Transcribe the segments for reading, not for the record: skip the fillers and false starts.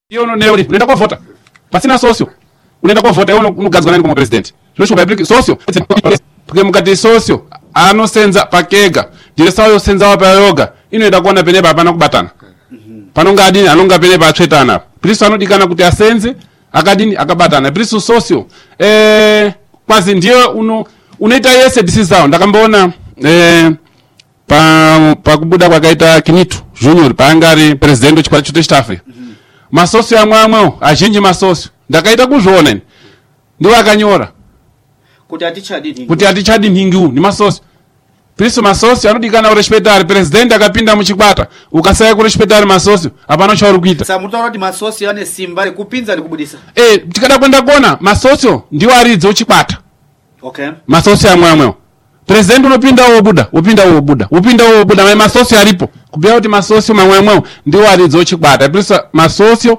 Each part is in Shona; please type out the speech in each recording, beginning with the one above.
Iyo neuri unaenda kwa vota. Pasina socio. Unaenda kwa vota yao unogadzwa nani kama president. Zvosho baibiki socio. Porque mukati socio anosenza pakega. Diresa yo senza wa payoga. Inoenda kuona pene baba kubatana. Panonga adini anonga pene batsvetana. Kristo anodikana kuti asenze akadini akabatana. Kristo socio kwazi ndiye unoita yese disisawo ndakamboona pa kubuda kwakaita Kinitu Junior paangari president wechipara chote chitafe. Masocio amwe azhinji masocio ndakaita kuzviona ini ndiwo akanyora kuti atichadi nhingi uyu ni masocio. Kristo masocio anodikana urespetari president akapinda muchikwata ukasaya kurespetari masocio hapana chauri kuita. Sasa mutaura kuti masocio ane simba rekupinza nekubudisa. Tikada kwenda kuona masocio ndiwo aridze uchikwata. Okay. Masocio amwe president unopinda wobuda mai masocio aripo kubia kuti masocio mamwe ndiwo aridze uchikwata. Kristo masocio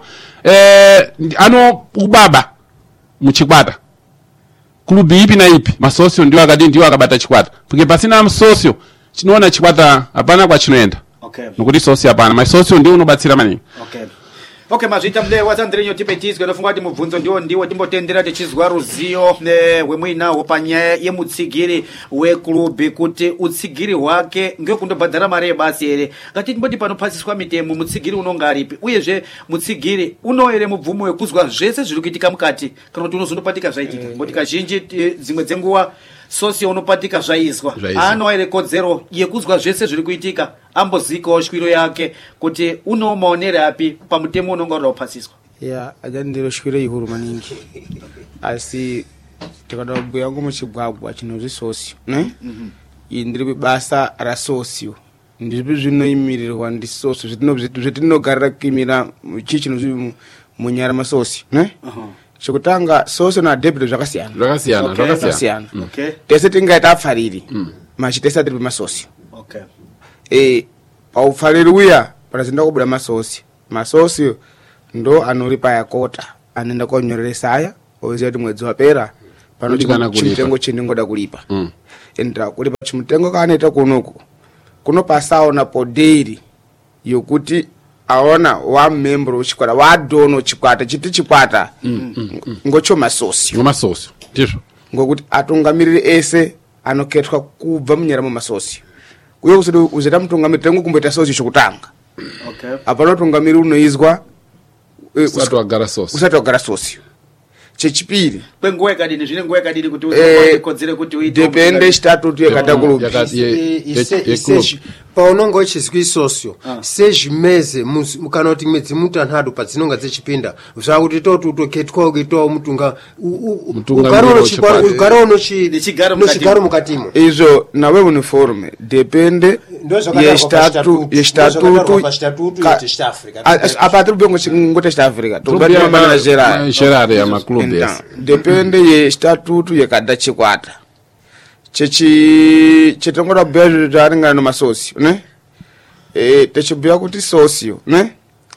ano ubaba muchikwata. Klubi ipi na ipi masocio ndiwo akadini ndiwo akabata chikwata. Porque pasina masocio chinoona chikwata hapana kwa chinoenda. Okay. Nokuti socio hapana. Masocio ndiwo unobatsira maningi. Okay. Okay, mazvita mle wazandrenyo tipetizwe nofunga kuti mubvunzo ndiwo timbotendera tichizwa ruziyo wemwinawo panyaya yemutsigiri weklubi kuti utsigiri hwake ngekundobhadhara mari yebasi ere. Ngati timboti panopasiswa mitemo mutsigiri unonga aripi uyezve mutsigiri uno ere mubvumo wekuzwa zvese zviri kuitika mukati kana kuti unozondopatika zvaitika ngoti kazhinji dzimwe dzenguwa socio unopatika zvaizwa ano ere kodzero yekuzwa zvese zviri kuitika ambozikawo shwiro yake kuti uno maonere api pamutemo unonga uri kupasiswa. Ajandiro shwiro ihuru maningi asi tikada kubhuya ngomuchigwagwa chinozvi socio ne indiri basa rasocio ndizvi zvinoimirirwa ndi socio zvetinogarira kuimira chichi chinozvi munyara masocio ne chekutanga socio na debit zvakasiyana. Okay. Tese tingaita apfariri machitesa tiri masocio. Okay. Paupfariri uya panazinda kubuda masocio ndo anoripa yakota anoenda konyoreresa aya oziva kuti mwedzi wapera pano chimutengo chendingoda kulipa. Endera kulipa chimutengo kaanoita kunoku kunopasaona poderi yokuti aona wa member uchikwata wadono chikwata chiti chikwata ngocho masocio ndizvo ngokuti atungamiriri ese anoketwa kubva munyaramo masocio uye kusudi uzeta mutungamiriri tengo kumboita socio chokutanga. Okay. Apana utungamiriri unoizwa usati wagara socio. Chechipiri kwenguwa yakadini zvine nguwa yakadini kuti ukodzere kuti uite depende statutu yakata kulubi paunonga uchizwi socio 6 meses kana kuti mwedzi mutanhatu padzinonga dzichipinda zvakuti totoketwa kuitawo mutunga ugaro nochigaro mukatimo izvo nawe uniforme depende yestatutu apa tiri ngota chitaafrica tobatana gerare ya maklub depende yestatutu yakada chikwata chetongoda kubhuya zviro zvaringana nemasocio ne techibhuya kuti socio ne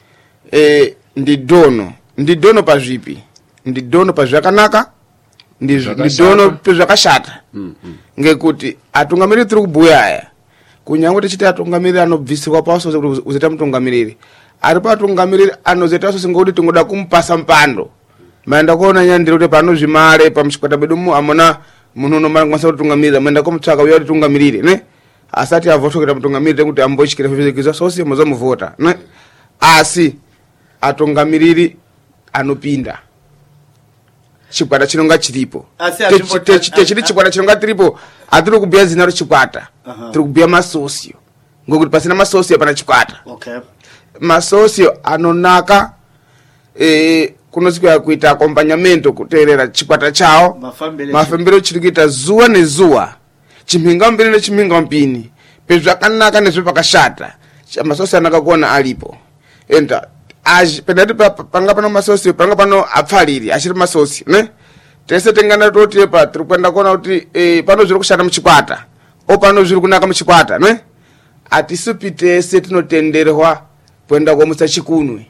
ndidono pazvipi ndidono pazvakanaka ndidono pezvakashata ngekuti atungamiriri tiri kubhuya aya kunyange tichiti atungamiriri anobvisirwa pasocio kuti uzoita mutungamiriri ari patungamiriri anozoita socio ngekuti tingoda kumupasa mpando maenda kuona nyandiro kuti pano zvimare pamuchikwata bedu amona munhu unomangwanisa kutungamirira maenda komutsvaka uya kuti tungamirire ne asati avotokera mutungamiriri kuti ambochikira fezekizwa socio muzomuvhota ne asi atungamiriri anopinda chikwata chinonga chiripo techiti chikwata chinonga tiripo hatiri kubhuya zina rechikwata tiri kubhuya masocio ngokuti pasina masocio pana chikwata. Okay. Masocio anonaka kunoswera kuita akompanyamento kuteerera chikwata chawo mafambiro chiri kuita zuwa nezuwa chimhinga mbiri nechimhinga mpini pezvakanaka nezvepakashata masocio anakakuona alipo enda penati panga pano masocio panga pano apfariri achiri masocio ne tese tengana totepa tiri kuenda kuona kuti pano zviri kushata muchikwata pano zviri kunaka muchikwata ne hatisupi tese tinotenderwa kuenda kuomusa chikunwe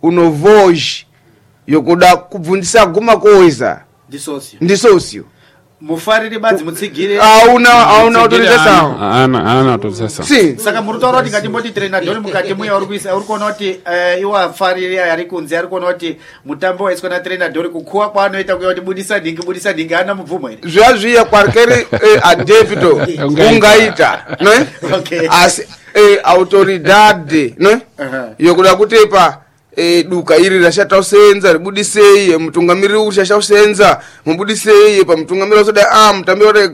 unovozhi yokuda kubvundisa guma koiza ndi socio mufariri badzi mutsigire auna autorização ana autorização sim saka muri taura kuti ngatimboti treinador mukati muya uri kuona kuti iwo afariri ari kunze ari kuona kuti mutambo waiswa na treinador kukuwa kwaanoita kuya kuti budisa dhingi ana mubvumo here zviya qualquer adepto ungaita ne Okay. as autoridade ne yokuda kutepa duka iri rashata usenza ribudisei mutungamiriri ushasha usenza mubudisei pa mutungamiriri usoda mutambi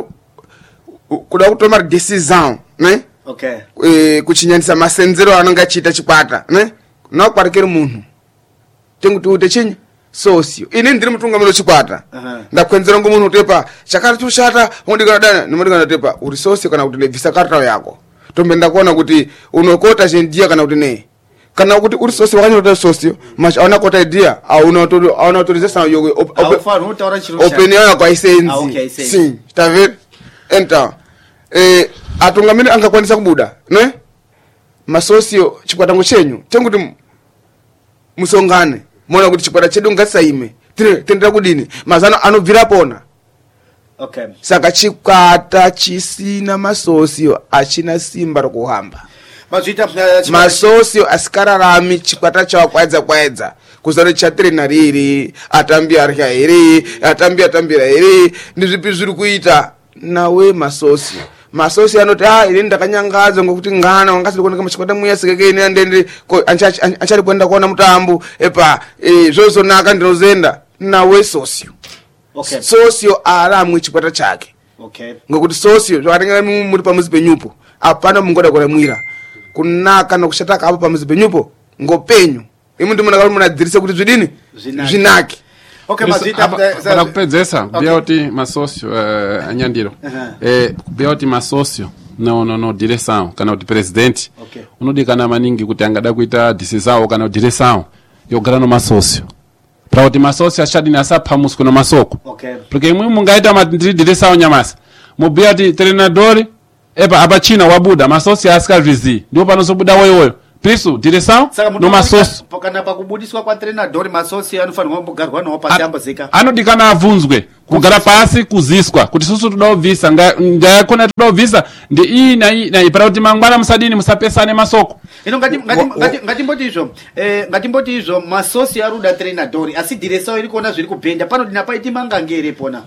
kuda kutomara decisão ne kuchinyanisa masenzero anonga achita chikwata ne nakwariker munhu tenguti ute chinyi socio ini ndiri mutungamiriri chikwata ndakwenzera ngomunhu utepa chakati chushata undikana dana nimodikana tepa uri socio kana kuti nebvisa karata yako tombe ndakuona kuti unokota chendia kana kuti ne kana kuti uri socio wakanyota socio mas auna kota idea auna autorização yogo opinião yako aisenzi sim tá vendo então atungamiri angakwanisa kubuda ne masocio chikwatango chenyu tenguti musongane mona kuti chikwata chedu ngasaime tendera kudini mazano anobvira pona saka chikwata chisina masocio achina simba rokuhamba masocio asikararami chikwata chawakwaedza kuzari chatrena riri atambi arya here atambira here ndizvipi zviri kuita nawe masocio anoti ini ndakanyangadza ngokuti ngana wangasiri kuoneka muchikwata muya sikekeni andende anchari kuenda kuona mutambo epa zvozonaka ndinozenda nawe socio socio aramwe chikwata chake ngokuti socio zvakatenga muri pamuzi penyupo apana mungoda kuramwira kunaka nokushata kapo pamuzi penyupo ngopenyu imi ndi munaka munadzirise kuti zvidini zvinake para kupedzesa bia kuti masocio anyandiro bia kuti masocio no direção kana kuti presidente unodikana maningi kuti angada kuita decisão kana direção yogara no masocio para kuti masocio achadini asaphamuswe no masoko porque imwe mungaita direção nyamasa mubia kuti treinador apa China wabuda masocio asikazvizi ndipo panozobuda woyoyo piso direção no masocio kana pakubudiswa kwa treinador masocio anofanirwa kugarwa nawo patambazika anodikana avunzwe kugara pasi kuziswa kuti susu tudovisa ngayakona tudovisa ndi iyi na iyi para kuti mangwana musadini musapesane masoko ino ngatimboti izvo masocio aruda treinador asi direção iri kuona zviri kubhenda panodina paiti mangangere pona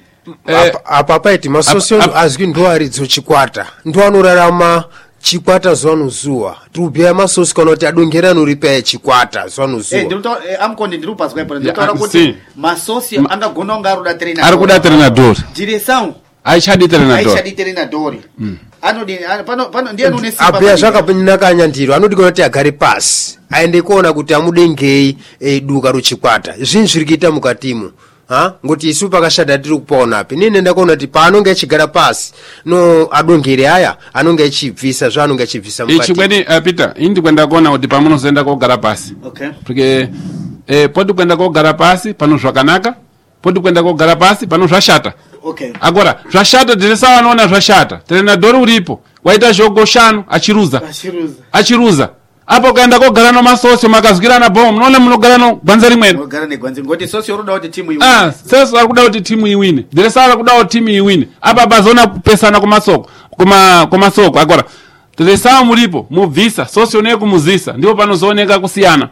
apa paiti masocio azwi ndo aridzo chikwata ndo anorarama chikwata zvanuzuwa tubya masocio kana kuti adongerano uri pa chikwata zvanuzuwa amkonde ndiri paswa ipo ndinotaura kuti masocio angagona kunga aruda treinador ari kuda treinador direção aichadi treinador anodi pano ndiye anone simba apya zvakapinaka ndiro anodi kuti agare pasi aende kuona kuti amudengei duka rochikwata zvinhu zviri kuita mukatimo ngoti isu pakashada tiri kupaona api nini ndakuona kuti paanonge achigara pasi no adongere aya anonge achibvisa zvaanonge achibvisa mukati ichikweni Peter indi kwenda kuona kuti pamunozoenda kogara pasi porque poti kwenda kogara pasi pano zvakanaka poti kwenda kogara pasi pano zvashata agora zvashata direção anoona zvashata treinador uripo waita zvogoshano achiruza apo ukaenda kogara no masocio makazwirana bomo munoona munogara no gwanza rimweno ngoti socio roda kuti timu iwine socio akuda kuti timu iwine direção akuda kuti timu iwine apa bazona kupesana kumasoko agora direção muripo mubvisa socio ne kumuzisa ndipo panozooneka kusiyana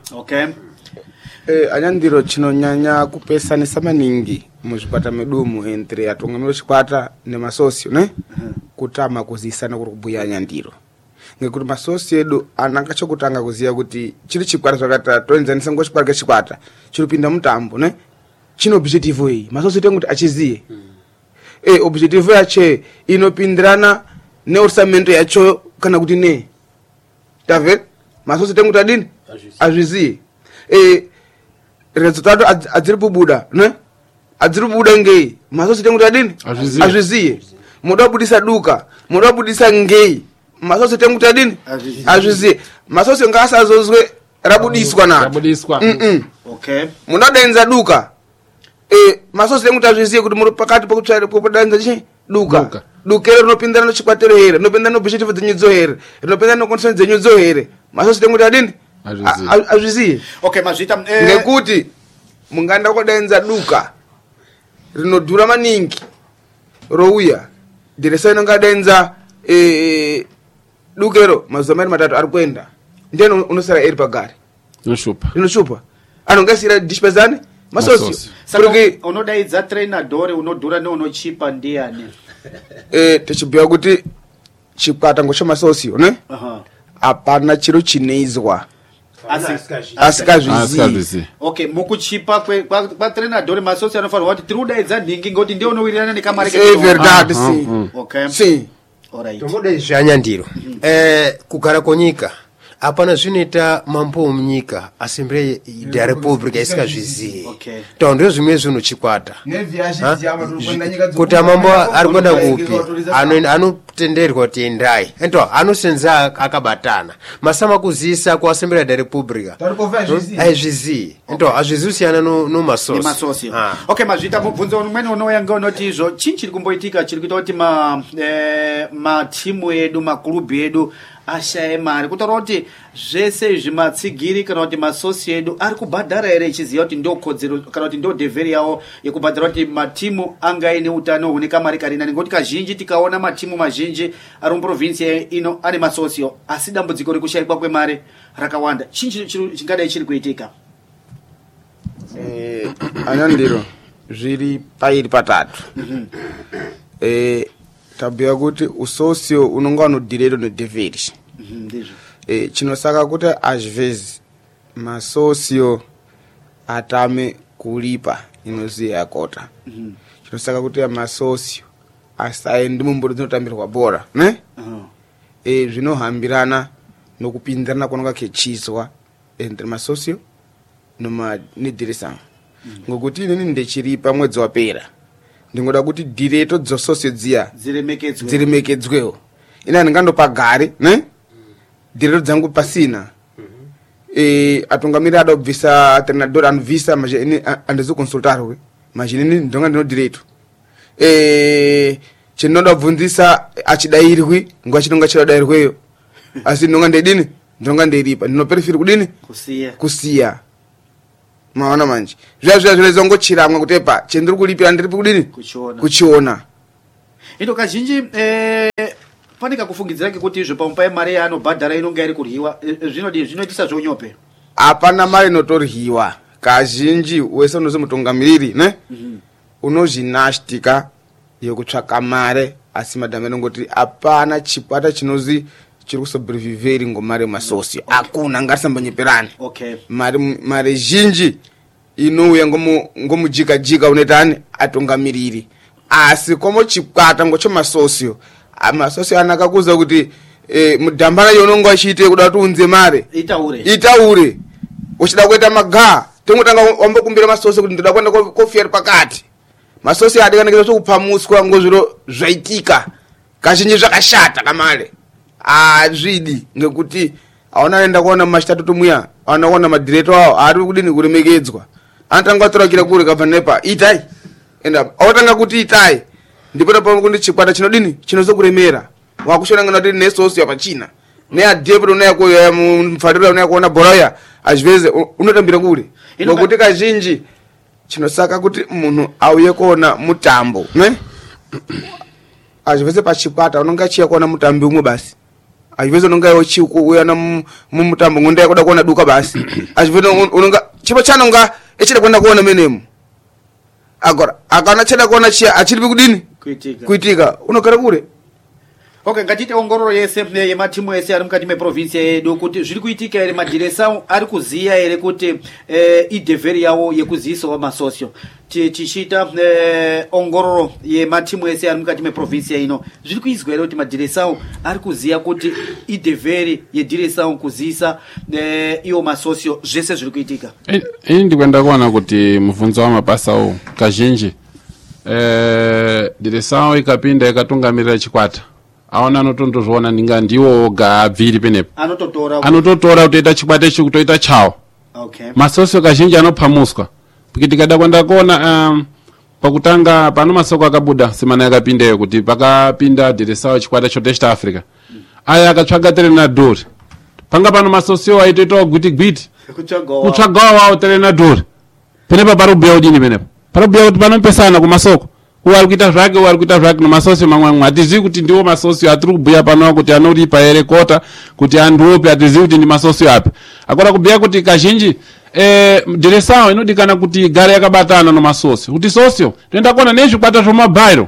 anyandiro chinonyanya kupesanisa maningi muzvikwata medumu entre atungamiriri chikwata nemasocio ne kutama kuzisana kuri kubhuya anyandiro ngekuti masocio edu ananga chokutanga kuziya kuti chiri chikwata zvakata toenzanisa ngochikwata chikwata chiripinda mutambo ne chino objective iyi masocio tenguti achiziye objective yache inopindirana neorsamento yacho kana kuti ne tave masocio tenguti adini azviziye resultato adziri kubuda ne adziri kubuda ngei masocio tenguti adini azviziye muda kubudisa duka muda kubudisa ngei masocio tenguti adini azviziye masocio ngasazozwe rabudiswa na munodainza duka masocio tenguti azviziye kuti muri pakati pokudainza chichi duka iro rinopindana nochikwatiro here rinopindana nobheshetifu dzenyu here rinopindana nokondishoni dzenyu here masocio tenguti adini azviziye ngekuti mungaenda kodainza duka rinodhura maningi rouya direção inonga denza dukero mazuva mairi matatu ari kuenda ndiani unosara eri pagari rinoshupa anongasira dishpezani masosio saka unodaidza trainadore unodhura neunochipa ndiani tichibhuya kuti chikwata ngochemasosio ne hapana chiro chineizwa asikazvizivi. Okay, mukuchipa kwatrainadore masosio anofanirwa kuti tiri kudaidza nhingi ngekuti ndiye unowirirana nekamari verdade si tombodai zvanyandiro kugara konyika hapana zvinoita mambo munyika assembly da republica isikazvizivi taundo zvimwe zvinhu chikwata kuti amambo ari kuenda kupi anotenderwa kuti endai ento anosenza akabatana masama kuzisa kuassembly da republica aizvizivi ento hazvizusiyana nomasosio. Okay, mazvita mubvunzo umweni unoyanga unoti izvo chii chiri kumboitika chiri kuita kuti matimu edu maklubhu edu ashaye mari kutaura kuti zvese zvimatsigiri kana kuti masosi edu ari kubhadhara here ichiziva kuti ndo kodzero kana kuti ndo dhevheri yavo yekubhadhara kuti matimu anga aine utano hune kamari karinani ngekuti kazhinji tikaona matimu mazhinji ari muprovinsi ino ane masosio asi dambudziko rekushayikwa kwemari rakawanda chii chingadai chiri kuitika? Anyandiro zviri pairi patatu. Tabhuya kuti usosio unonga unodhireto nedhevheri. Chinosaka kuti azvezi masosio atame kulipa inoziya yakota. Chinosaka kuti masosio asaende mumburi dzinotambirwa bhora ne zvinohambirana nokupindirana kwanonga kechizwa entre masosio nedhirisano ngokuti inini ndechiripa mwedzi wapera ndingoda kuti dhireto dzososio dziya dziremekedzwewo ina ndingandopagare ne dhireto dzangu pasina atungamiri ada kubvisa treinador anobvisa mazhini andizokonsultarwe mazhini ndonga ndino dhireto chinoda kubvunzisa achidairwi nguva chinonga chidairweyo asi ndonga ndedini ndonga ndeiripa ndinoperefiri kudini kusiya maona manje zvazvazvezongochiramwa kuti epa chendiri kulipira ndiripi kudini kuchiona ito kazhinji pane kakufungidzira kuti izvo pamupa yemari yaanobhadhara inonga iri kuryiwa zvinoitisa zvonyope hapana mari inotoryiwa kazhinji wese unozi mutungamiriri ne unozvinashtika yekutsvaka mare asi madhamu anongoti hapana chikwata chinozi chiri kusobreviveri ngomari masosio hakuna ngatisambonyeperani mari zhinji inouya ngomujikajika unoitani atungamiriri asi komo chikwata ngochemasosio masosio anaka kuza kuti mudhambara yaunonga wachiite kuda kuti unze mari itaure uchida kuita magaa tengotanga wambokumbira masosio kuti ndoda kuenda kofiyari pakati masosio adikanekeza sokupamuswa ngozviro zvaitika kazhinji zvakashata kamare azvidi ngekuti aona enda kuona mashitatu muya aona kuona madhireto awo ari kudini kuremekedzwa anotanga atorakira kure kabva nepa itai enda aotanga kuti itai ndipo pamwe kuti chikwata chinodini chinozokuremera wakushonanga kuti nesosio pachina neadhepero unayakoya mufadiro unayakuona bhoraya azviveze unotambira kure ngokuti kazhinji chinosaka kuti munhu auye kuona mutambo ne azviveze pachikwata unonga chiya kuona mutambi umwe basi azviveze unonga iwo chiuya mumutambo ngondaya kuda kuona duka basi azviveze unonga chipo chanonga echida kuenda kuona menemu agora akaona cheda kuona chiya achiripi kudini kuitika unogara kure. Okay, ngatiite ongororo yese yematimu ese ari mukati meprovinsi yedu kuti zviri kuitika here madhiresa ari kuziya here kuti idhevheri yawo yekuziisawo masosio tichiita ongororo yematimu ese ari mukati meprovinsi ino zviri kuizwa here kuti madhiresawo ari kuziya kuti idhevheri yedhiresawo kuziisa iwo masosio zvese zviri kuitika. Ini ndikuenda kuona kuti mubvunzo wamabasawo kazhinji dhiresawo ikapinda ikatungamirira chikwata aona anotondozviona ninga ndiwo oga abviri penepo anototora kutoita chikwata ichi kutoita chawo. Masosio kazhinji anopamuswa kuti tikada kuenda kuona pakutanga pano masoko akabuda semana yakapindayo kuti pakapinda dhiresawo chikwata chotest Africa aya akatsvaga treinador panga pano masosio aitoitawo gwiti kutsvagawo wawo treinador penepa pari kubhuya kudini penepo pari kubhuya kuti panopesana kumasoko uwarikuita zvake nomasosio mamwe hatizivi kuti ndiwo masosio atiri kubhuya panowa kuti anoripa here kota kuti anduopi hatizivi kuti ndi masosio api akora kubhuya kuti kazhinji Direção inodikana kuti igare yakabatana nomasosio kuti sosio toenda kuona nezvikwata zvomabhairo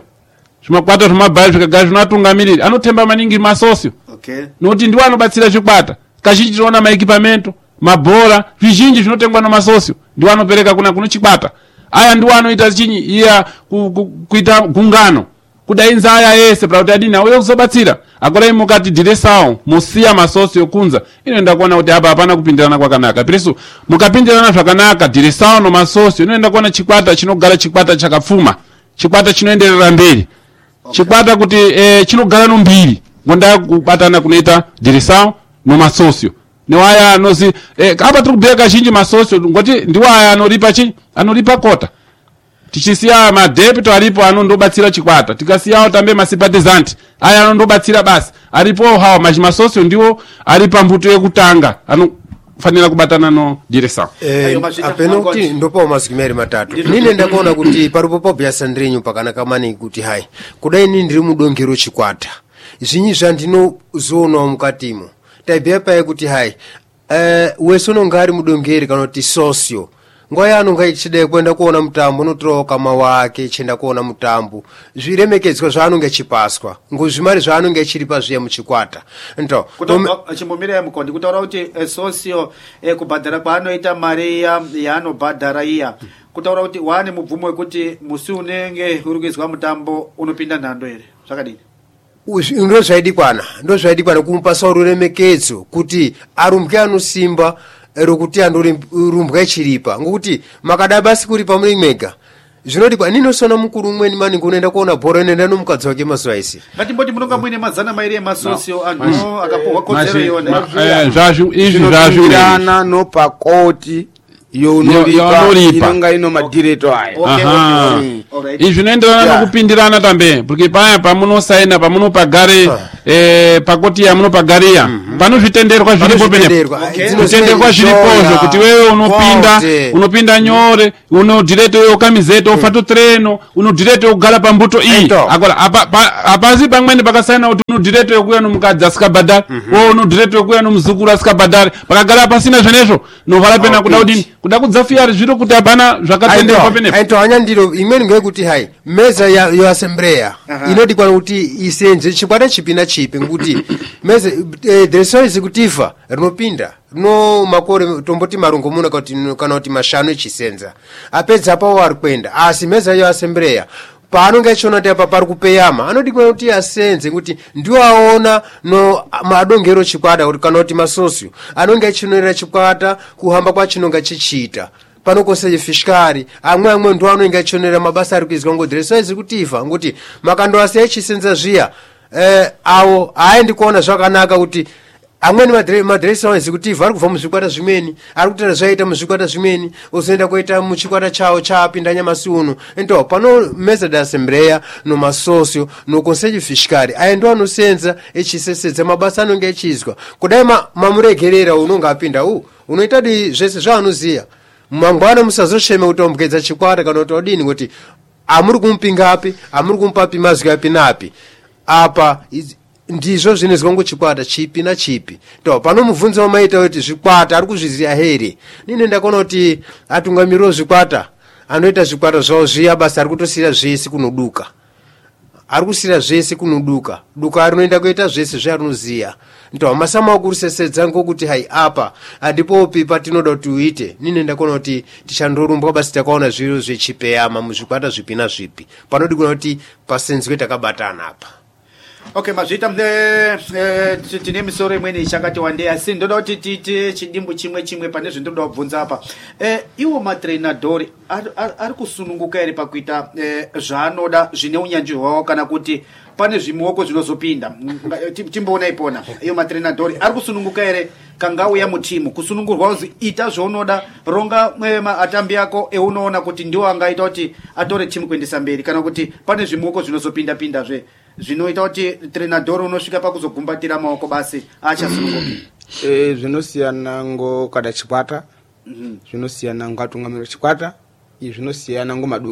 zvikagara zvinoatungamiriri anotemba maningi masosio nokuti ndiwo anobatsira zvikwata kazhinji tinoona maekipamento mabhora zvizhinji zvinotengwa nomasosio ndiwo anopereka kuno chikwata aya ndiwo anoita chinyi iya kuita gungano kudainza aya yese kuti adini auye kuzobatsira akora imukati Direção musiya masosio kunza inoenda kuona kuti apa hapana kupindirana kwakanaka pirisu mukapindirana zvakanaka Direção nomasosio inoenda kuona chikwata chinogara chikwata chakapfuma chikwata chinoenderera mberi chikwata kuti chinogara nombiri ngonda kubatana kunoita Direção nomasosio newaya anozi apa tiri kubhuya kazhinji masosio ngoti ndiwo aya anoripa kota tichisiya madhepito aripo anondobatsira chikwata tikasiyawo tambe masipatizanti aya anondobatsira basi aripo hawo masosio ndiwo ari pambuto yekutanga anofanira kubatana no Direção apeno kuti ndopawo masiku mairi matatu nine ndakuona kuti paripo pobhuya Sandrinho pakanaka maningi kuti hai kudai ini ndiri mudongero chikwata zvinyi zvandinozoonawo mukatimo taibhuya paye kuti hai wese unonga ari mudongeri kana kuti sosio nguva yaanonga ichida kuenda kuona mutambo unotorawo kama wake ichienda kuona mutambo zviremekedzwa zvaanonga achipaswa ngozvimari zvaanonga achiripa zviya muchikwata nto chimbomira yamukondi kutaura kuti sosio kubhadhara kwaanoita mari yaanobhadhara iya kutaura kuti waane mubvumo wekuti musi unenge uri kuizwa mutambo unopinda nhando here zvakadini ndo zvaidikwana kumupasa ruremekedzo kuti arumbwe anosimba rokuti andorumbwa ichiripa ngokuti makada basi kuripa muri mwega zvinodikwa ninosona mukuru umweni maningi unoenda kuona bhora inoenda nomukadzi wake mazuva ese ngatimboti munonga muine mazana mairi emasosio anhu akapuhwa kodzero iyona izvi zvazvirana nopakoti younoripa inonga ino madireto aya izvi zvinoenderana nokupindirana tambe porque paya pamunosaina pamunopagare pakoti yamunopagariya panozvitenderwa zviripo penepo kutenderwa zviripozvo kuti wewe unopinda nyore unodireto yokamizete ofato treno unodireto yokugara pambuto iyi akora hapasi pamweni pakasaina kuti unodireto yokuya nomukadzi asikabhadhari o unodireto yokuya nomuzukuru asikabhadhari pakagara pasina zvenezvo novhala pena kuda kudini kuda kudzafiyari zviro kuti hapana zvakatenderwa penepo aito hanya ndiro imweni ngekuti hai meza yoasembleya inodikwa kuti isenze chikwata chipi nachipi ngekuti meza Direção executiva rinopinda rino makore tomboti marongomuna kana kuti mashanu echisenza apedza apawo ari kuenda asi meza yoasembleya paanonge achiona kuti apa pari kupeyama anodikwa kuti asenze kuti ndiwo aona no madongero chikwata kuti kana kuti masosio anonge achinoera chikwata kuhamba kwachinonga chichiita panokose fiskari amwe ndo anonge achionera mabasa ari kuizwa ngoDireção executiva ngokuti makando ase echisenza zviya awo aendi kuona zvakanaka kuti amweni maDireção executiva ari kubva muzvikwata zvimweni ari kutaura zvaita muzvikwata zvimweni ozoenda kuita muchikwata chawo chaapinda nyamasi uno ento pano mesa da assembleya nomasosio noconselho fiscali aendo anosenza echisesedza mabasa anonge echizwa kudai mamuregerera unonga apinda unoitadi zvese zvaanoziya mangwana musazosheme kutombkedza chikwata kana kuti odini kuti amuri kumupingapi amuri kumupapi mazwi api napi apa ndizvo zvinezwa ngochikwata chipi nachipi to pano mubvunzo wamaita kuti zvikwata ari kuzviziya here nine ndakaona kuti atungamiriwo zvikwata anoita zvikwata zvavo zviya basa ari kutosiyira zvese kunoduka ari kusiyira zvese kunoduka duka rinoenda kuita zvese zvarinoziya ndo masama okurusesedza ngokuti hai apa handipopi patinoda kuti uite nine ndakaona kuti tichandorumbwa basi takaona zviro zvechipeyama muzvikwata zvipi nazvipi panodikona kuti pasenzwe takabatana apa. Okay, mazvita tine misoro imweni ichakati wandei asi ndoda kuti tiite chidimbu chimwe pane zvindoda kubvunza apa. Iwo matrainadori ari kusununguka here pakuita zvaanoda zvine unyanzvi hwawo kana kuti pane zvimuoko zvinozopinda timboona ipona iyo matrainadori ari kusununguka here kangauya mutimu kusunungurwa kuzi ita zvaunoda ronga atambi ako eunoona kuti ndiwo angaita kuti atore timu kuendesa mberi kana kuti pane zvimuoko zvinozopinda zvinoita kuti trainadori unosvika pakuzogumbatira maoko basi achasununguki. Zvinosiyana ngokada chikwata zvinosiyana ngatungamiro chikwata izvi zvinosiyana ngomadukewo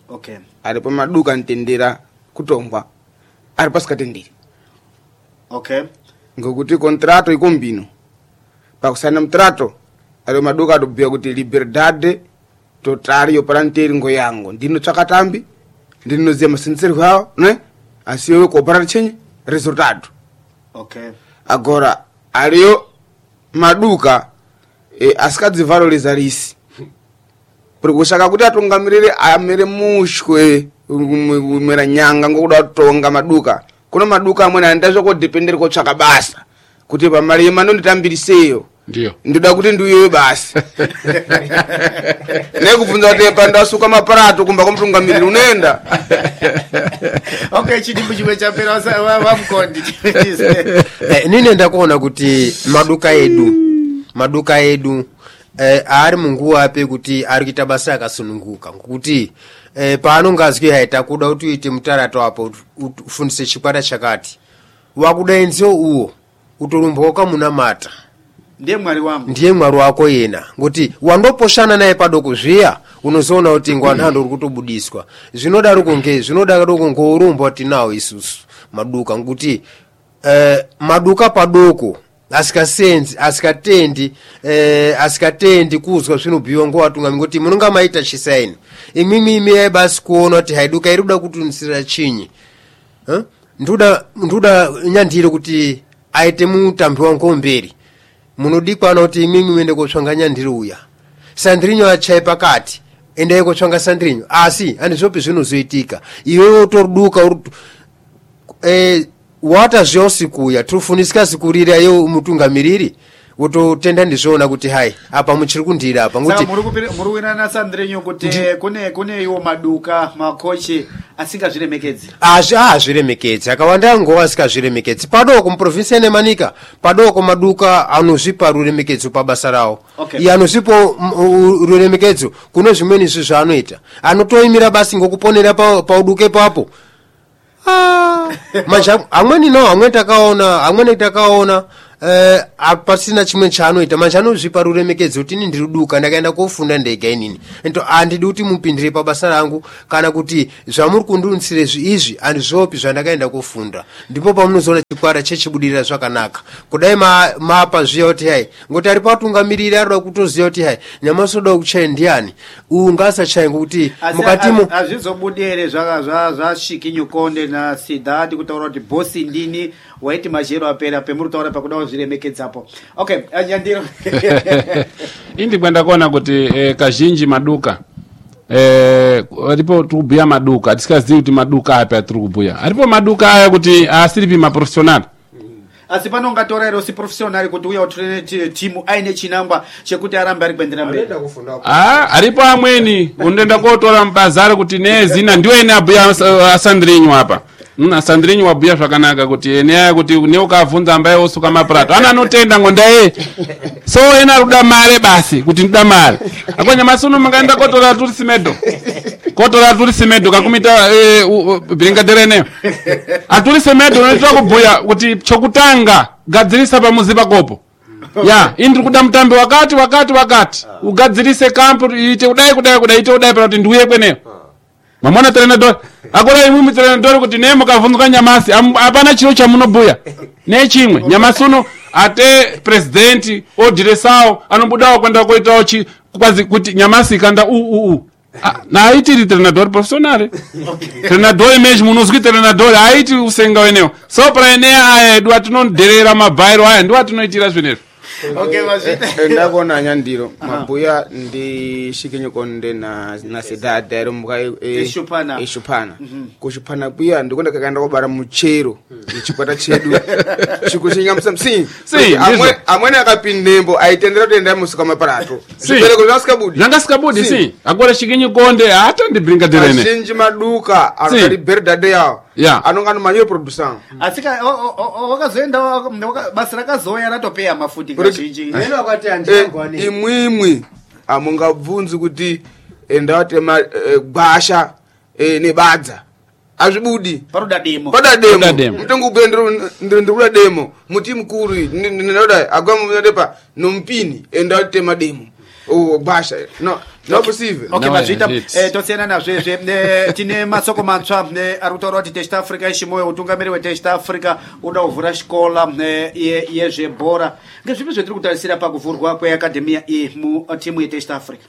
Okay. alipo maduka ntendera kutongwa alipo sikatendere Okay. ngokuti contrato ikombino pakusana mtrato alipo maduka atobvira kuti liberdade total yoperanteri ngoyango ndino tsakatambi ndinoziya masinservo awo ne asiyo cooperate chenye resultado. Okay. Agora aliyo maduka asikadzivaloriza risi kushaka kuti atungamirire amere mushwe umera nyanga ngokuda kutonga maduka kuno maduka amwe anda zvokodependere kotsvaka basa kuti pamari yemanonditambiriseyo ndoda kuti ndiuyeyo basi nekubvunza kuti pandasuka maparato kumba kwamutungamiriri unoenda. Okay, chidimbu chimwe chapera vamukondi nine ndakuona kuti maduka edu ari munguva ape kuti ari kuita basa akasununguka ngokuti paanonga azwi haita kuda kuti uite mutarato apo ufundise chikwata chakati wakudainziwo uwo utorumboka munamata ndiye mwari wangu ndiye mwari wako yena ngokuti wandoposhana naye padoko zviya unozoona kuti ngwanhando uri kutobudiswa zvinodaroko ngourumba tinawo isusu maduka ngokuti maduka padoko asikatendi kuzwa zvinobhiwa ngovatungamiri ngokuti munonga maita chisaini imimi basi kuona kuti haiduka iri kuda kutunisira chinyi nduda nyandiro kuti aite mutambi wangu mberi munodikwana kuti imimi muende kotsvanga nyandiro uya Sandrinho achai pakati endai kotsvanga Sandrinho asi andizvopi zvinozoitika iwewe utoriduka wata zveosikuya tofunisika sikurira yo mutungamiriri wototenda ndizvoona kuti hai apa muchiri kundira apa ngokuti muri wina na Sandrinho kuti kune iwo maduka makochi asingazviremekedzi azviremekedzi akawanda ngo asikazviremekedzi padoko muprovinsi nemanika padoko maduka anozvipa ruremekedzo pabasa rawo iye anozvipo ruremekedzo kuno zvimweni izvi zvaanoita anotoimira basi ngokuponera pauduke papo manja amweni takaona pasina chimwe chaanoita manje anozvipa ruremekedzo kuti ini ndiri duka ndakaenda kofunda ndega inini ento handidi kuti mupindire pabasa rangu kana kuti zvamuri kundiunisire izvi handizvopi zvandakaenda kofunda ndipo pamunozoona chikwara chechibudirira zvakanaka kudai mapa zviya kuti hai ngoti ari patungamiriri arida kutoziva kuti hai nyamasoda kuchai ndiani uyu ngasachai ngokuti mukatimo hazvizobudire zvasvikinyokonde nasidhati kutaura kuti bosi ndini waiti majero apera pemuri kutaura pakuda zviremekedzapo. Okay, anyandiro indi kwenda kuona kuti kazhinji maduka aripo tikubhuya maduka atisikazivi kuti maduka api atiri kubhuya aripo maduka aya kuti asiripi maprofessional asi panongatora ero si professional kuti uya utrene timu aine chinangwa chekuti arambe ari kuendera mberi aripo amweni unoenda kotora mbazari kuti nezina ndiwo ene abhuya Sandrinho apa Sandrinho wabhuya zvakanaka kuti ene kuti neukavhunza ambaye osuka maparato anotenda ngondaye so ena ruda mare basi kuti ndoda mare akonyamasuno makaenda kotora turi simedo kakumita bringadereneyo aturi simedo unoitwa kubhuya kuti chokutanga gadzirisa pamuzi pakopo indiri kuda mutambi wakati ugadzirise kampu ite kudai ite kudai pana kuti ndiuye kweneyo mamona trenador akora imwe trenador kuti ne mukavhunzuka nyamasi apana chiro chamunobhuya nechimwe nyamasuno ate president odiresawo anobudawo kwenda koitawo kwazi kuti nyamasi kanda na haitiri trenador professional trenador image munozwi trenador haiti usenga wenewo so praenea aya edu atinonderera mabhairo aya ndiwo atinoitira zvinezvo. Okay, ndakona nyandiro mabuya ndi shikinyokonde na sidhadha ero muka eshupana kushupana kuya ndikonda kakaenda kobara muchero chikwata chedu chikushingamisa msi amwene akapindembo aitendera kuenda musika maparato zvibereko zvangasikabudi si agora shikinyokonde hata ndibringaderene azhinji maduka anodari berdade yawo anongano manyo producer asika wakazoenda basa rakazoya ratopeya mafuti kazhinji imwimwi amungabvunzi kuti endawatema gwasha nebadza azvibudi paroda demo mutongo ubendero ndikuda demo muti mukuru ndinoda agwa munodepa nompini endawatema demo basha no possível. Okay, No, mazvita it's- tosiyana nazvezve tine masoko matsva ari kutaura kuti test africa ishimoyo utungamiri wetest africa uda kuvhura xikola yezvebhora ngezvipi zvetiri kutarisira pakuvhurwa kweakadhemiya iyi mutimu yetest africa?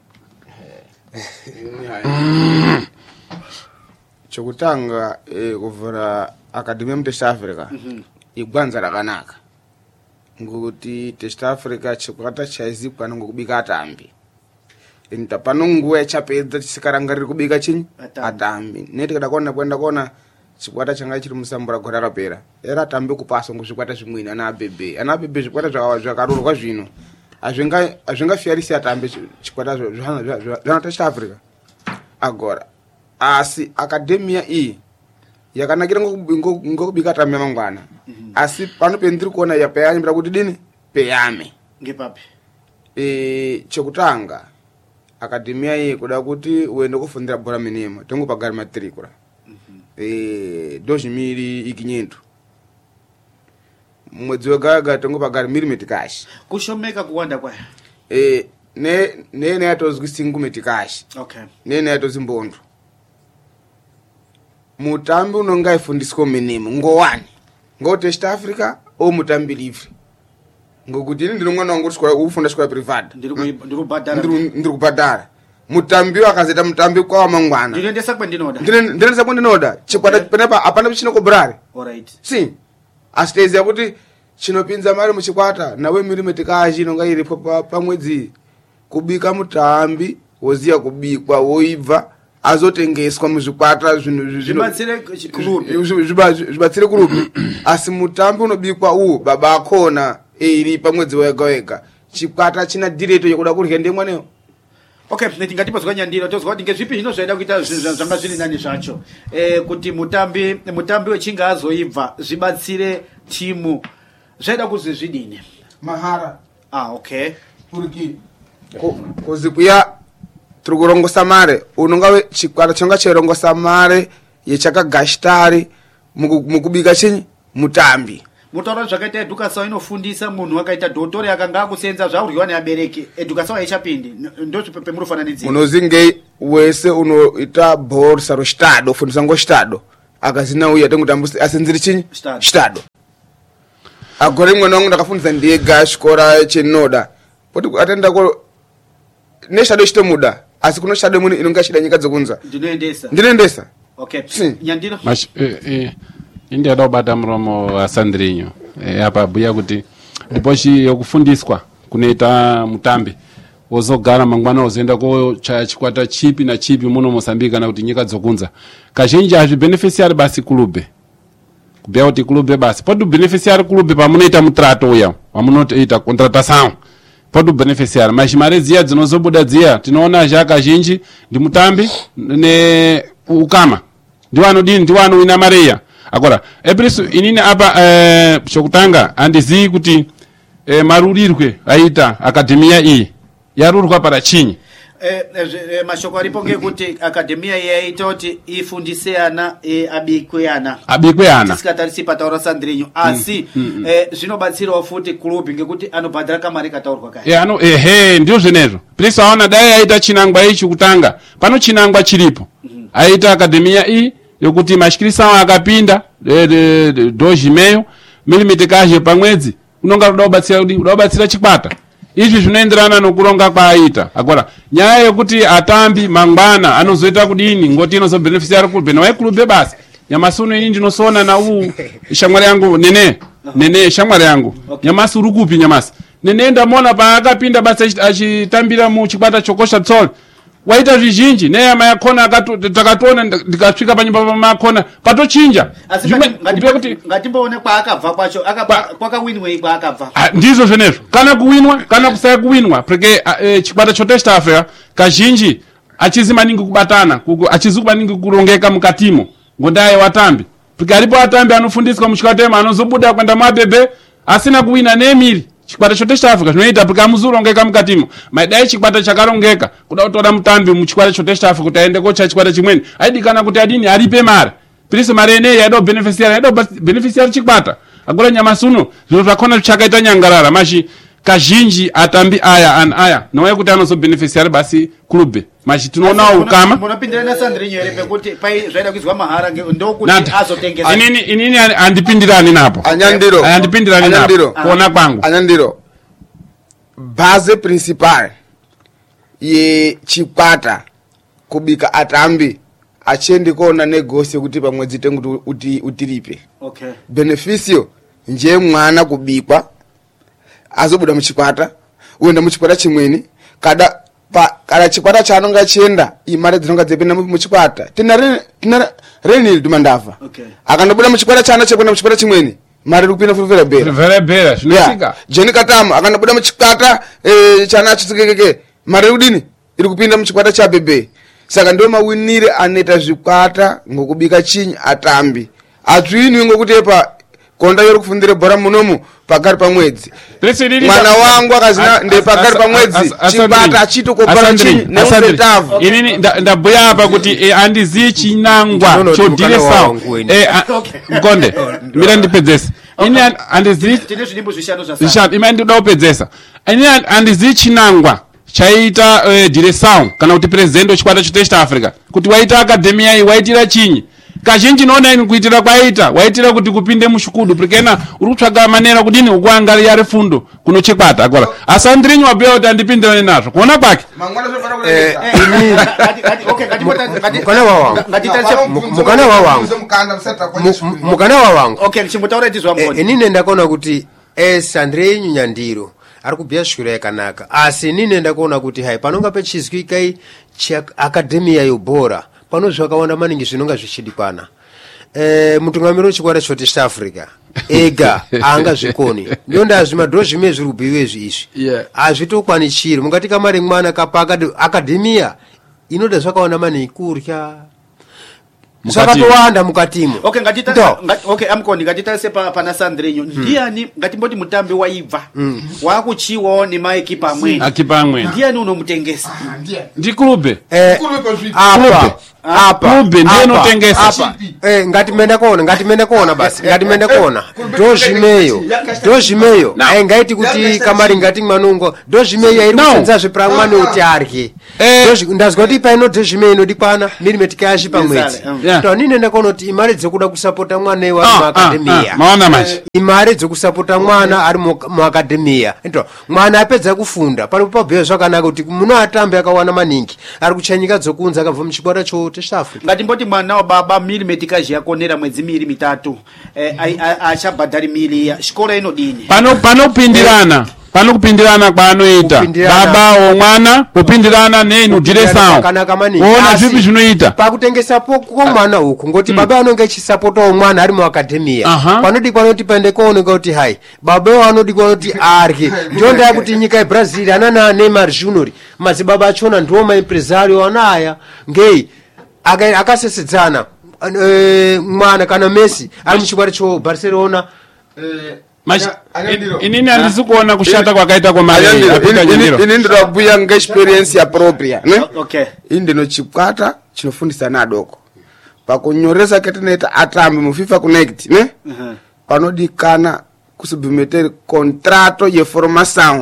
Chokutanga kuvhura akadhemi mutest africa igwanza rakanaka ngokuti test africa chikwata chaizikanwa ngokubika atambi pano nguva yachapedza tisikarangariri kubika chinyi atambi neti kada kuenda kuona chikwata changa chiri musambura gore rakapera era atambi kupasa ngozvikwata zvimweni ana abebe zvikwata zvakarurwa zvino hazvingafiyarisi atambi chikwata zvana test africa agora asi akadhemiya iyi yakanakira ngokubika atambi amangwana asi pano pendiri kuona yapayambira kuti dini peyame Ngepapi? Chokutanga akadhemiya iyi kuda kuti uende kufundira bhora minima tongo pagari matricula 2500 mwedzi wegaga tongo pagari milimetikashi Kushomeka kuwanda kwayo. nene yatozwi singu metikashi Okay. nene yatozwi mbondo mutambi unonga ifundiswa minima ngowani ngotest africa o mutambi livre ngokuti ini ndiri mwana wangu ufunda xikola private Ndiri kubhadhara. ndiri kubhadhara mutambi akazoita mutambi kwawa mangwana Ndinoendesa kwendinoda. ndinoendesa kwendinoda chikwata penepa hapana chinokobrari Alright. si asi taiziva kuti chinopinza mari muchikwata nawe milimetikashi inonga iripo pamwedzi kubika mutambi woziya kubikwa woibva azotengeswa muzvikwata Zvibatsire kurupe. zvibatsire kurupe asi mutambi unobikwa uwu baba akona iri pamwedzi wega wega chikwata china direto yekuda kurya ndemwanewo. Okay, tingatipa nyandiro tozwa kuti ngezvipi zvino zvaida kuita zvanga zviri nani zvacho kuti mutambi wechinga azoibva zvibatsire timu zvaida kuzi zvidini mahara okay kuzi kuya tiri kurongosa mare unonga chikwata chonga cheirongosa mare yechakagashtari mukubika chinyi mutambi mutaura zvakaita edukasao inofundisa munhu akaita dhotori akanga akusenza zvauryiwa neabereki edukasao haichapindi ndopemurofananisira unozingei wese unoita bhorisa rochitado ufundisa ngochitado akazina uya tenguti asenzeri chinyi chitado agore mwana wangu ndakafundisa ndega chikora chenoda poti atendako nechitado chitomuda asi kuno chitado imweni inonga chida nyika dzekunza ndinoendesa okay Si. nyandiro indi ada kubata muromo wasandrinyo apa buya kuti ndipochi yokufundiswa kunoita mutambi wozogara mangwana wozoenda kochaya chikwata chipi na chipi muno Mozambique kana kuti nyika dzokunza kazhinji hazvibeneficiari basi kulube kubhuya kuti kulube basi poti beneficiari kulube pamunoita mutrato uya wamunoita contratação poti beneficiari mashimari dziya dzinozobuda dziya tinoona zhakazhinji ndi mutambi ne ukama ndiwo anodini ndiwo anowina mareya akora epriso inini apa chokutanga andizii kuti marurirwe aita akadhemiya iyi yarurwa para chinyi mashoko aripo ngekuti akadhemiya yaita kuti ifundise ana abikwe ana tisikatarisi pataura sandrinyo asi zvinobatsirawo futi klubi ngekuti anobhadhara kamari kataurwa kaya ndiyo zvenezvo priso aona dai aita chinangwa ichi kutanga pano chinangwa chiripo aita akadhemiya iyi yokuti mashikirisao akapinda dozhimeyo milimetikaje pamwedzi unonga udabatsira chikwata izvi zvinoenderana nokuronga kwaaita agora nyaya yokuti atambi mangwana anozoita kudini ngoti inozobeneficiari kulube nawe kulube basi nyamasuno ini ndinosona na shamwari yangu nene shamwari yangu nyamasi uri kupi nyamasi nene ndamona paakapinda basi achitambira muchikwata chokosha tsol waita zvizhinji neyama yakona takatoona ndikasvika panyumba pamakona patochinja ngatimboone kwaakabva kwacho kwakawinwei kwaakabva ndizvo zvenezvo kana kuwinwa kana kusaya kuwinwa porque chikwata chotest africa kazhinji achizi maningi kubatana achizi maningi kurongeka mukatimo ngondaye watambi porque aripo atambi anofundiswa muchikwatemo anozobuda kwenda mabebe asina kuwina nemiri chikwata chotest africa zvinoita porque amuzurongeka mukatimo maidai chikwata chakarongeka kuda kutora mutambi muchikwata chotest africa kuti aende kocha chikwata chimweni aidikana kuti adini aripe mari piriso mari eneyi yaida beneficiari chikwata agora nyamasuno zviro zvakona zvichakaita nyangarara mashi kazhinji atambi aya nowe kuti anozobeneficiari basi klube machi tinoona ukama munopindirana Sandrinho ere pekuti pai zvaida kuizwa mahara ndokuti azotengesa inini andipindirani napo andipindirani napo kuona kwangu anyandiro base principal ye chikwata kubika atambi achendi kona negosi kuti pamwedzi tengu utiripe okay beneficio nje mwana kubikwa azobuda muchikwata uenda muchikwata chimweni kada chikwata chanonga chienda imare dzinonga dzepinda muchikwata tina renil dumandava okay akandobuda muchikwata chana chekwenda muchikwata chimweni mari kupinda very bera zvinosika jeni katamu akandobuda muchikwata chana chitsikekeke mari udini iri kupinda muchikwata cha bebe saka ndio mawinire aneta zvikwata ngokubika chinyi atambi atwini ngokuti epa konda yori kufundire bhora munomu pagari pamwedzi mwana wangu akazina ndepagari pamwedzi chikwata achito kobhara chinyi neusetavu inini ndabhuya apa kuti andizivi chinangwa chodhire sawo ngonde mira ndipedzesa ini andizivi tine zvinimbo zvishanu zvasara ima ndinoda kupedzesa ini andizivi chinangwa chaita diresawo kana kuti president wechikwata chotest Africa kuti waita akadhemia iyi waitira chinyi kazhinji noona ini kuitira kwaita waitira kuti kupinde mushukudu prikena uri kutsvaga manera kudini ukuangarira refundo kunochikwata akora Sandrinho wabhuya kuti andipindirane nazvo kuona kwake mukana wawangu okay chimbotaura tizwa mboni inini ndakaona kuti Sandrinho Nyandiro ari kubhuya shwiro yakanaka asi inini ndakaona kuti hai panonga pechizwikai akadhemia yobhora pano zvakawanda maningi zvinonga zvichidikwana mutungamiri wechikwata chotest Africa ega anga zvikoni ndonda zvimadhiro zvimwe zviri kubhuyiwe izvi hazvitokwani chiro mungati kamari mwana kapa akadhemia inoda zvakawanda maningi kurya zvakatowanda mukatimo okay amkoni ngatitarise pana Sandrinho ndiani ngatimboti mutambi waibva wakuchiwawo nemaekipa amweni ndiani unomutengesa ndi klube apa ndiye unotengesa ngatimende kuona basi ngatimende kuona dozhimeyo aingaiti kuti kamari ngati mwanungo dozhimeyo iri kusenza zvipira mwana kuti arye ndazwa kuti paino dozhimeyo inodikwana milimetika yashi pamwedzi nini ndakaona kuti imari dzekuda kusapota mwana iwo ari muakadhemia maona machi imari dzekusapota mwana ari muakadhemia mwana apedza kufunda palipo pabhuya zvakanaka kuti muno atambi akawana maningi ari kuchanyika dzokunza akabva muchikwata chotest Africa ngatimboti mwana wababa milimetika zhiyakonera mwedzi 2-3 achabhadhari mili iya chikora inodini pano kupindirana kwaanoita baba omwana kupindirana nenu diresawo kuona zvipi zvinoita pakutengesapo kwomwana uku ngoti baba anonge echisapotawo mwana ari muakadhemia panodikwa kuti paende kooneka kuti hai baba anodikwa kuti arye ndionda yakuti nyika yeBrazil anana Neymar Junior madzibaba achona ndiwo maimpresario anaya ngei akasesedzana mwana kana Messi ari muchikwata choBarcelona inini handisi kuona kushata kwakaita ini ndinobhuya ngeexperience yapropria ne indino chikwata chinofundisa nadoko pakunyoresa ketinoita atambi muFIFA Connect ne panodikana kusubmeter contrato yeformação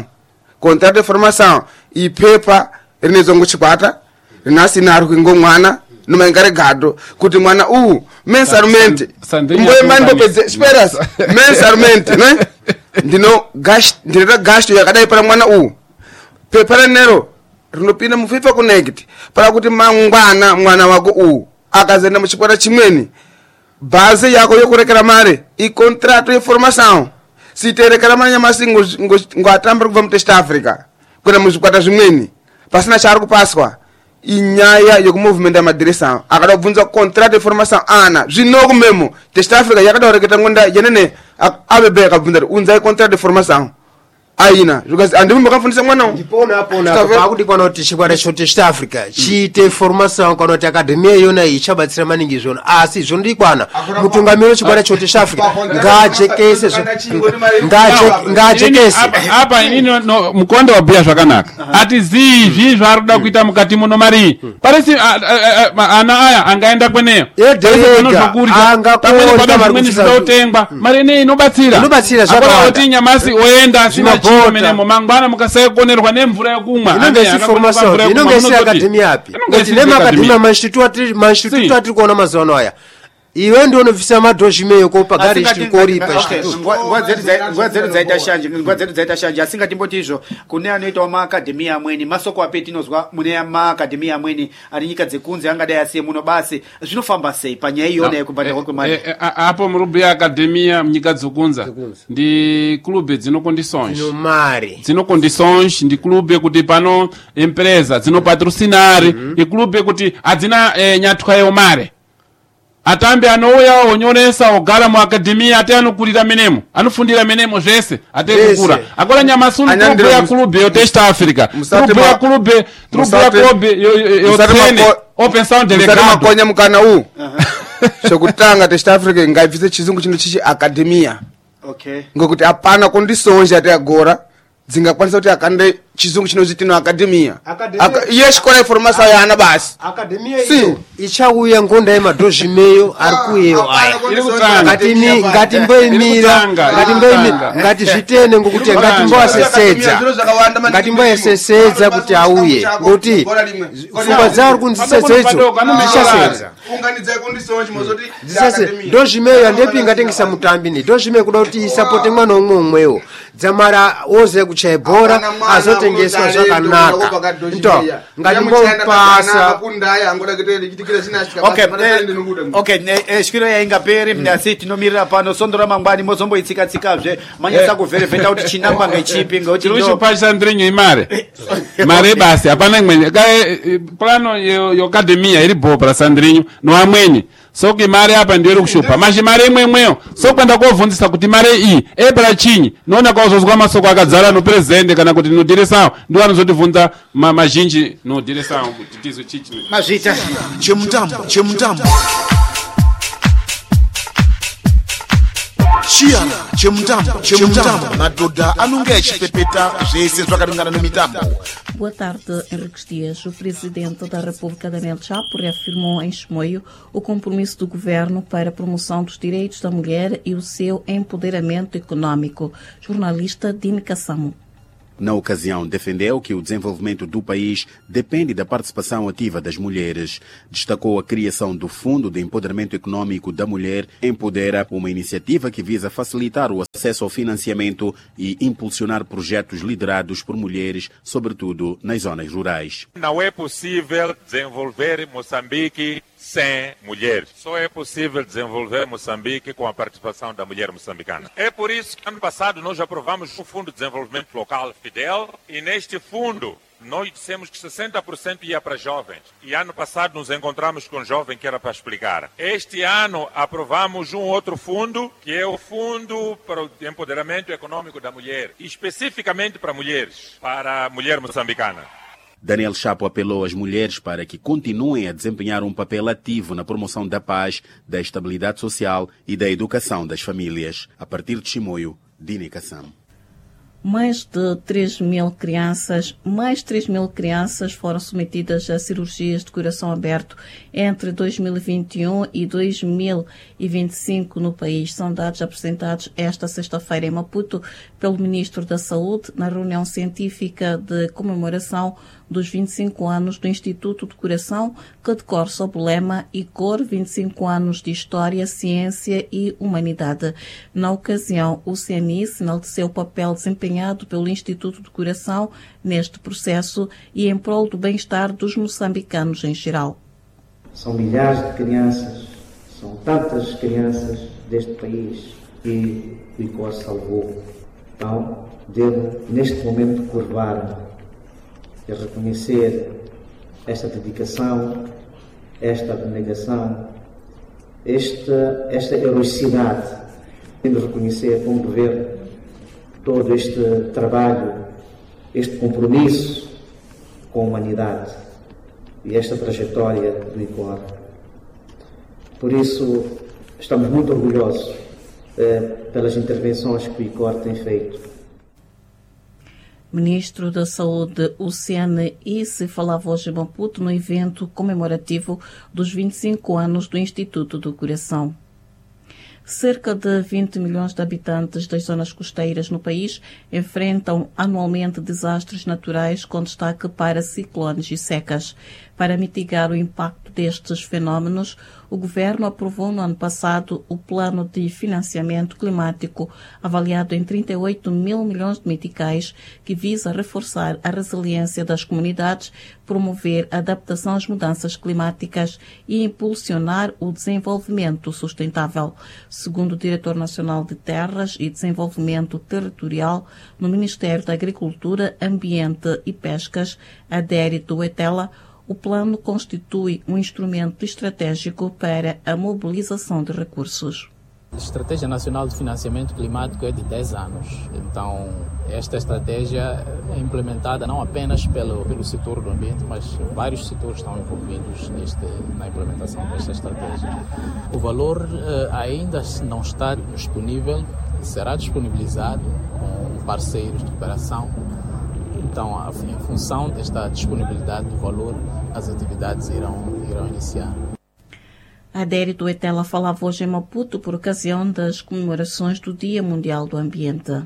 ipepa rinezongo chikwata rinasina ari kuingo mwana nomaengaregado kuti mwana mensalmente mboemandopedze speras mensalmente ne ndinota gasto yakadai para mwana pepa nero rinopinda muFIFA Connect para kuti mangwana mwana wako akazenda muchikwata chimweni base yako yokurekera mare icontrato yeformação siterekera manya masingo ngoatambira kubva mutest Africa kwenda muzvikwata zvimweni pasina chaari kupaswa inyaya yokumovementa madiresa akada kubvunza contract yeformação ana zvinoko memo test Africa yakada kureketa ngonda yenene abebe akabvunza unzai contract yeformação aina zvokazi andimi makafundisa mwana ndipona pakudikwana kuti chikwata chotest Africa chiite formação kana kuti akadhemia yona iyi chabatsira maningi zvona asi zvondikwana mutungamiri wechikwata chotest Africa ngajekese apa inini mukonde wabhuya zvakanaka atizizvi zvaari kuda kuita mukati muno mari parisi ana aya angaenda kweneyo pamweni pada zvimweni zvidautengwa mari inei inobatsira zvakawanda kuti nyamasi oenda asina chino menemo mangwana mukasaya kuonerwa nemvura yekumwa. inongesi formação inongesi academia api ngati nema academia manstituto atiri kuona mazuva ano aya iwe ndiwo unobvisa madhojimeyo kopagari chitikoripa nguva dzedu dzaita shanje asingatimboti izvo kune anoitawo maakadhemiya amweni masoko ape tinozwa mune maakadhemiya amweni ari nyika dzekunze angadai asiye muno basi zvinofamba sei panyaya iyona yekubhadharwa kwemari apo murubi yeakadhemiya munyika dzokunza ndi klube dzino condições ndi klube kuti pano empresa dzino patrocinare iklube kuti adzina nyatwayo mare atambe anouya onyoresa ogara mu akademia ate anokurira menemo anofundira menemo zvese ate kukura akola nyamasulu klubu ya klube yo Test Africa klubu ya klube yo Tene Open Sound Delegado makonya mukana u shokutanga Test Africa ngaibvise chizungu chino chichi akademia ngokuti apana condições ate agora dzingakwanisa kuti akande chizungu chinozitino akademia iye chikora informação yana basi akademia iyo ichauya ngonda yemadhojimeyo ari kuyeyo aya ngati mboimira ngati zvitene ngokuti ngatimboasesedza kuti auye ngokuti pfungwa dzari kundisedza idzo dzichasenza dhojimeyo andepi ingatengesa mutambi ni dhojimeyo kuda kuti isapote mwana umwe umwewo dzamara oze kuchaya bhora azotengeswa zvakanaka nto ngatimbompasa shwiro yaingaperi asi tinomirira pano sondora mangwani mozomboitsika-tsikazve manyasa kuvherevheta kuti chinangwanga ichipi chiri chipachisa ndirenyo imare mare basi hapana imweni plano yokadhemiya iri bhopra sandirinyu noamweni soki mare apa ndiyo iri kushupa mazhi mare imwemweyo sokwenda kovhunzisa kuti mare iyi ebra chinyi noona kwauzozwa masoko akadzara nopresidende kana kuti nodiresawo ndiwo anozotibvunza mazhinji nodiresawo kuti tizo chichi mazvita chemutambo chiyana chemutambo madhodha anonge achipepeta zvese zvakaringana nemitambo. Boa tarde, Henriques Dias. O presidente da República, Daniel Chapo, reafirmou em Chimoio o compromisso do governo para a promoção dos direitos da mulher e o seu empoderamento econômico. Jornalista Dini Kassamo. Na ocasião, defendeu que o desenvolvimento do país depende da participação ativa das mulheres. Destacou a criação do Fundo de Empoderamento Econômico da Mulher Empodera, uma iniciativa que visa facilitar o acesso ao financiamento e impulsionar projetos liderados por mulheres, sobretudo nas zonas rurais. Não é possível desenvolver Moçambique sem mulheres. Só é possível desenvolver Moçambique com a participação da mulher moçambicana. É por isso que ano passado nós aprovamos o Fundo de Desenvolvimento Local Fidel e neste fundo nós dissemos que 60% ia para jovens. E ano passado nos encontramos com um jovem que era para explicar. Este ano aprovamos um outro fundo, que é o Fundo para o Empoderamento Econômico da Mulher, especificamente para mulheres, para a mulher moçambicana. Daniel Chapo apelou às mulheres para que continuem a desempenhar um papel ativo na promoção da paz, da estabilidade social e da educação das famílias. A partir de Chimoio, Dini Kassam. Mais de 3 mil crianças foram submetidas a cirurgias de coração aberto entre 2021 e 2025 no país. São dados apresentados esta sexta-feira em Maputo pelo Ministro da Saúde na reunião científica de comemoração dos 25 anos do Instituto do Coração, que decorre sob o lema ICOR 25 anos de História, Ciência e Humanidade. Na ocasião, o CNI enalteceu o papel desempenhado pelo Instituto do Coração neste processo e em prol do bem-estar dos moçambicanos em geral. São milhares de crianças, são tantas crianças deste país que o ICOR salvou. Então, devo neste momento curvar e reconhecer esta dedicação, esta abnegação, esta heroicidade, tendo reconhecer como governo todo este trabalho, este compromisso com a humanidade e esta trajetória do ICOR. Por isso, estamos muito orgulhosos pelas intervenções que o ICOR tem feito. Ministro da Saúde, o CNI, se falava hoje em Maputo no evento comemorativo dos 25 anos do Instituto do Coração. Cerca de 20 milhões de habitantes das zonas costeiras no país enfrentam anualmente desastres naturais, com destaque para ciclones e secas. Para mitigar o impacto destes fenómenos, o Governo aprovou no ano passado o Plano de Financiamento Climático, avaliado em 38 mil milhões de meticais, que visa reforçar a resiliência das comunidades, promover a adaptação às mudanças climáticas e impulsionar o desenvolvimento sustentável. Segundo o Diretor Nacional de Terras e Desenvolvimento Territorial no Ministério da Agricultura, Ambiente e Pescas, Adérito Etela, o plano constitui um instrumento estratégico para a mobilização de recursos. A Estratégia Nacional de Financiamento Climático é de 10 anos. Então, esta estratégia é implementada não apenas pelo setor do ambiente, mas vários setores estão envolvidos na implementação desta estratégia. O valor ainda não está disponível, será disponibilizado com parceiros de cooperação. Então, em função desta disponibilidade do valor, as atividades irão iniciar. Adérito Etela falava hoje em Maputo por ocasião das comemorações do Dia Mundial do Ambiente.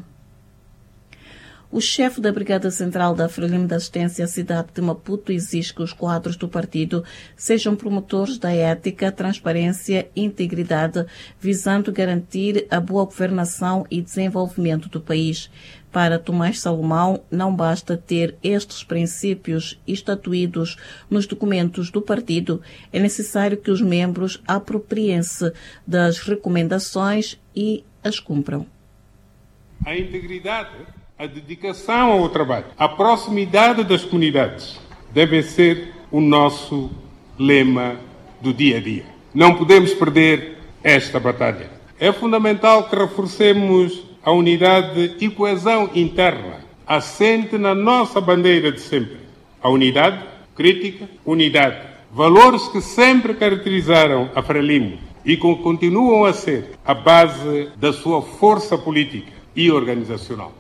O chefe da Brigada Central da Frelimo de Assistência à cidade de Maputo exige que os quadros do partido sejam promotores da ética, transparência e integridade, visando garantir a boa governação e desenvolvimento do país. Para Tomás Salomão, não basta ter estes princípios estatuídos nos documentos do partido, é necessário que os membros apropriem-se das recomendações e as cumpram. A integridade, a dedicação ao trabalho, a proximidade das comunidades devem ser o nosso lema do dia a dia. Não podemos perder esta batalha. É fundamental que reforcemos a unidade e coesão interna, assente na nossa bandeira de sempre. A unidade, crítica, unidade. Valores que sempre caracterizaram a Frelimo e que continuam a ser a base da sua força política e organizacional.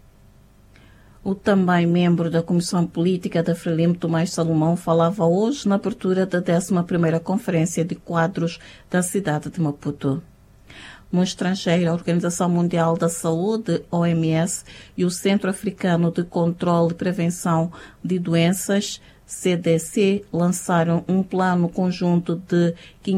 O também membro da Comissão Política da Frelimo, Tomás Salomão, falava hoje na abertura da 11ª Conferência de Quadros da cidade de Maputo. No estrangeiro, a Organização Mundial da Saúde, OMS, e o Centro Africano de Controle e Prevenção de Doenças, CDC, lançaram um plano conjunto de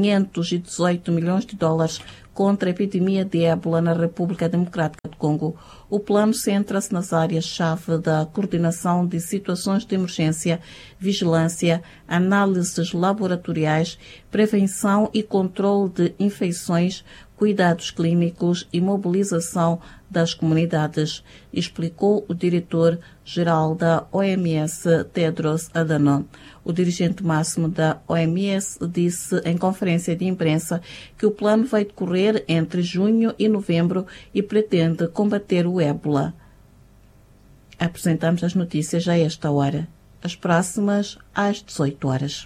518 milhões de dólares contra a epidemia de ébola na República Democrática do Congo. O plano centra-se nas áreas-chave da coordenação de situações de emergência, vigilância, análises laboratoriais, prevenção e controle de infecções, cuidados clínicos e mobilização das comunidades, explicou o diretor-geral da OMS, Tedros Adhanom. O dirigente máximo da OMS disse em conferência de imprensa que o plano vai decorrer entre junho e novembro e pretende combater o ébola. Apresentamos as notícias a esta hora. As próximas às 18 horas.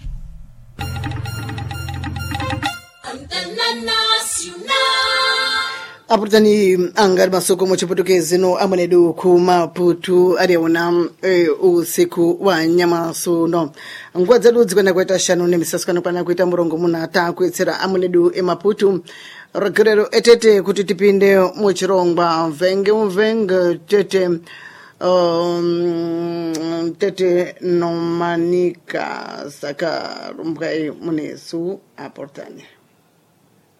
Aportani angar masoko mu chiputukezi no amanedu ku Maputo areona usiku wa nyamaso no ngwadza ludzi kwenda kweta shanu ne misaskana pana kweta murongo munata kwetsera amanedu Maputo regrero etete kuti tipinde mu chirongwa mvenge tete no manika saka rumbai munesu aportani